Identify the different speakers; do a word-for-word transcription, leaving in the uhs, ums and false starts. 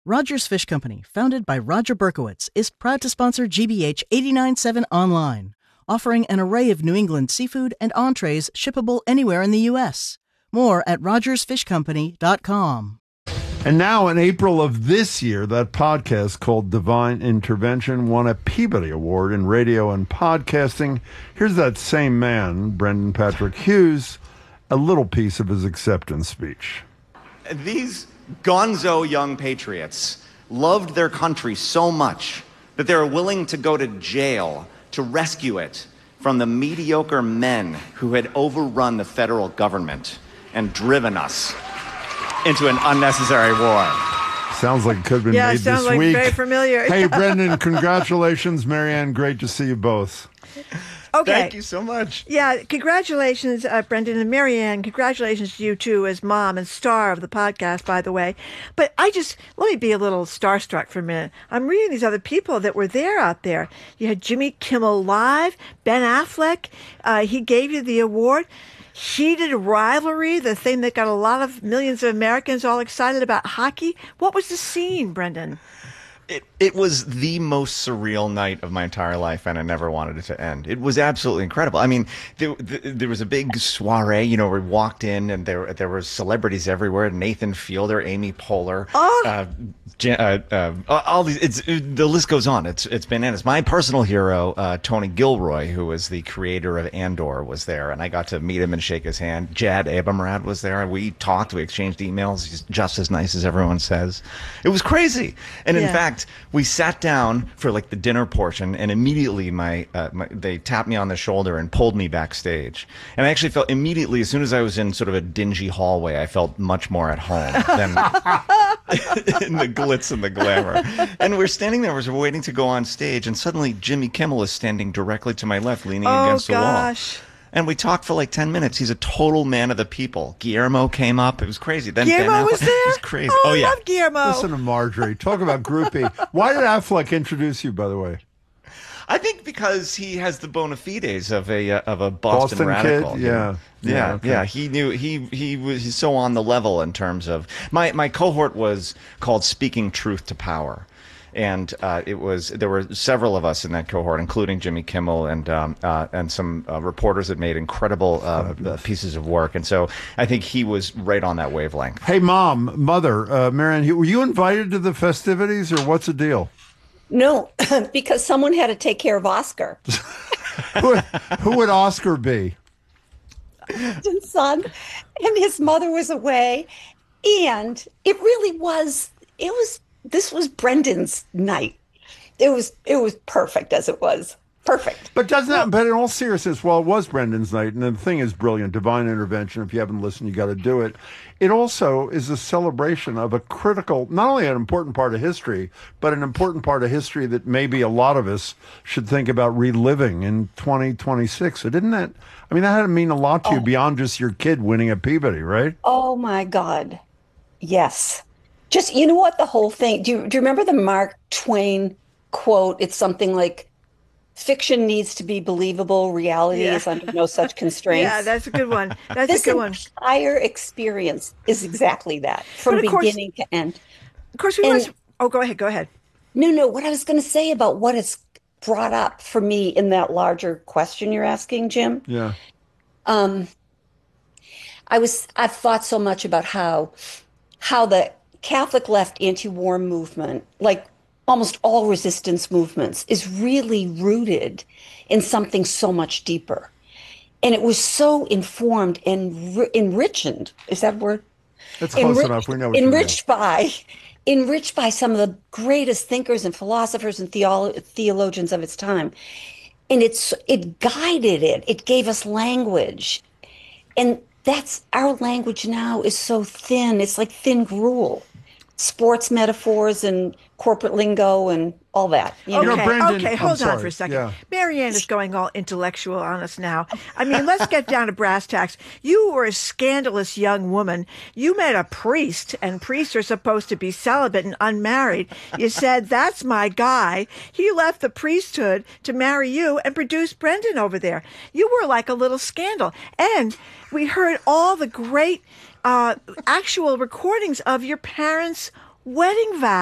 Speaker 1: Rogers Fish Company, founded by Roger Berkowitz, is proud to sponsor G B H eighty-nine point seven Online, offering an array of New England seafood and entrees shippable anywhere in the U S. More at rogers fish company dot com.
Speaker 2: And now in April of this year, that podcast called Divine Intervention won a Peabody Award in radio and podcasting. Here's that same man, Brendan Patrick Hughes, a little piece of his acceptance speech.
Speaker 3: These gonzo young patriots loved their country so much that they were willing to go to jail to rescue it from the mediocre men who had overrun the federal government and driven us into an unnecessary war.
Speaker 2: Sounds like it could have been
Speaker 4: yeah,
Speaker 2: made
Speaker 4: sounds
Speaker 2: this
Speaker 4: like
Speaker 2: week.
Speaker 4: Very familiar.
Speaker 2: Hey, Brendan, congratulations. Marianne, great to see you both.
Speaker 4: Okay.
Speaker 3: Thank you so much.
Speaker 4: Yeah, congratulations, uh, Brendan and Marianne. Congratulations to you, too, as mom and star of the podcast, by the way. But I just, let me be a little starstruck for a minute. I'm reading these other people that were there out there. You had Jimmy Kimmel Live, Ben Affleck. Uh, he gave you the award. Heated rivalry, the thing that got a lot of millions of Americans all excited about hockey. What was the scene, Brendan?
Speaker 3: It it was the most surreal night of my entire life, and I never wanted it to end. It was absolutely incredible. I mean, there, there was a big soiree, you know, where we walked in, and there there were celebrities everywhere. Nathan Fielder, Amy Poehler,
Speaker 4: oh.
Speaker 3: uh, uh, uh, all these. It's it, the list goes on. It's it's bananas. My personal hero, uh, Tony Gilroy, who was the creator of Andor, was there, and I got to meet him and shake his hand. Jad Abumrad was there, and we talked. We exchanged emails. He's just as nice as everyone says. It was crazy, and in
Speaker 4: yeah.
Speaker 3: fact. We sat down for like the dinner portion, and immediately my, uh, my they tapped me on the shoulder and pulled me backstage. And I actually felt immediately, as soon as I was in sort of a dingy hallway, I felt much more at home than in the glitz and the glamour. And we're standing there, we're waiting to go on stage, and suddenly Jimmy Kimmel is standing directly to my left, leaning
Speaker 4: oh,
Speaker 3: against the
Speaker 4: gosh.
Speaker 3: wall. And we talked for like ten minutes. He's a total man of the people. Guillermo came up. It was crazy. Then
Speaker 4: Guillermo
Speaker 3: Ben Affleck,
Speaker 4: was there?
Speaker 3: He's crazy.
Speaker 4: Oh,
Speaker 3: oh
Speaker 4: I
Speaker 3: yeah.
Speaker 4: love Guillermo.
Speaker 2: Listen to Marjorie. Talk about groupie. Why did Affleck introduce you, by the you
Speaker 3: I think because he has the bona fides of a uh, of a Boston,
Speaker 2: Boston
Speaker 3: radical.
Speaker 2: kid?
Speaker 3: You
Speaker 2: Yeah.
Speaker 3: know? Yeah,
Speaker 2: Yeah, okay.
Speaker 3: yeah. He knew he he was he's so on the level in terms of my my cohort was called Speaking Truth to Power. And uh, it was there were several of us in that cohort, including Jimmy Kimmel and um, uh, and some uh, reporters that made incredible uh, uh, pieces of work. And so I think he was right on that wavelength.
Speaker 2: Hey, Mom, Mother, uh, Marianne, were you invited to the festivities, or what's the deal?
Speaker 5: No, because someone had to take care of Oscar.
Speaker 2: who, who would Oscar be?
Speaker 5: His son, and his mother was away. And it really was, it was, this was Brendan's night. It was, it was perfect as it was. Perfect.
Speaker 2: But doesn't that, but in all seriousness, well, it was Brendan's night, and the thing is brilliant, Divine Intervention. If you haven't listened, you got to do it. It also is a celebration of a critical, not only an important part of history, but an important part of history that maybe a lot of us should think about reliving in twenty twenty-six. So didn't that, I mean, that had to mean a lot to
Speaker 5: oh.
Speaker 2: you beyond just your kid winning a Peabody, right?
Speaker 5: Oh, my God. Yes. Just, you know what, the whole thing, do you, do you remember the Mark Twain quote? It's something like, fiction needs to be believable. Reality
Speaker 4: Yeah.
Speaker 5: is under no such constraints.
Speaker 4: Yeah, that's a good one. That's
Speaker 5: this
Speaker 4: a good one.
Speaker 5: entire experience is exactly that, from
Speaker 4: But of course-
Speaker 5: beginning to end.
Speaker 4: Of course, we
Speaker 5: And-
Speaker 4: must. Oh, go ahead. Go ahead.
Speaker 5: No, no, what I was going to say about what it's brought up for me in that larger question you're asking, Jim.
Speaker 2: Yeah.
Speaker 5: Um, I was, I've thought so much about how, how the Catholic left anti-war movement, like almost all resistance movements, is really rooted in something so much deeper. And it was so informed and re- enriched, is that a word?
Speaker 2: That's close
Speaker 5: Enri-
Speaker 2: enough. We know what you mean.
Speaker 5: enriched by, enriched by some of the greatest thinkers and philosophers and theolo- theologians of its time. And it's, it guided it. It gave us language. And that's, our language now is so thin. It's like thin gruel. Sports metaphors and corporate lingo and all that. You
Speaker 4: Okay,
Speaker 5: know?
Speaker 2: know, Brendan-
Speaker 4: okay,
Speaker 2: I'm
Speaker 4: hold on
Speaker 2: sorry,
Speaker 4: for a second.
Speaker 2: yeah.
Speaker 4: Marianne is going all intellectual on us now. I mean, let's get down to brass tacks. You were a scandalous young woman. You met a priest, and priests are supposed to be celibate and unmarried. You said, that's my guy. He left the priesthood to marry you and produce Brendan over there. You were like a little scandal. And we heard all the great uh, actual recordings of your parents' wedding vows.